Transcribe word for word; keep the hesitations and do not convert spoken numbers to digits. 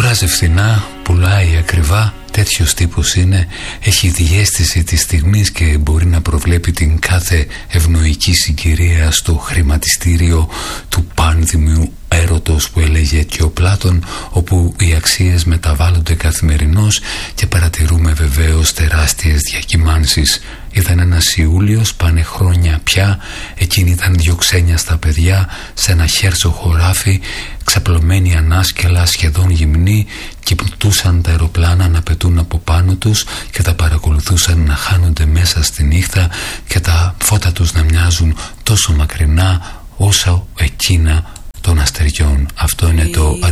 Αγοράζει φθηνά, πουλάει ακριβά. Τέτοιος τύπος είναι, έχει διαίσθηση της στιγμής και μπορεί να προβλέπει την κάθε ευνοϊκή συγκυρία στο χρηματιστήριο του πάνδημιου έρωτος που έλεγε και ο Πλάτων, όπου οι αξίες μεταβάλλονται καθημερινώς και παρατηρούμε βεβαίως τεράστιες διακυμάνσεις. Ήταν ένας Ιούλιος, πάνε χρόνια πια, εκείνη ήταν δυο ξένια στα παιδιά σε ένα χέρσο χωράφι, ξαπλωμένοι ανάσκελα, σχεδόν γυμνοί, και κοιτούσαν τα αεροπλάνα να πετούν από πάνω τους και τα παρακολουθούσαν να χάνονται μέσα στη νύχτα και τα φώτα τους να μοιάζουν τόσο μακρινά όσο εκείνα των αστεριών. Αυτό είναι το